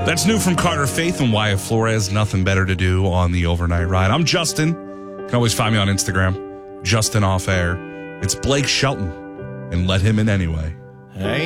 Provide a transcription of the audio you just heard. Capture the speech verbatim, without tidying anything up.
That's new from Carter Faith and Wyatt Flores. Nothing better to do on the overnight ride. I'm Justin. You can always find me on Instagram, Justin Off Air. It's Blake Shelton, and Let Him In Anyway. Hey.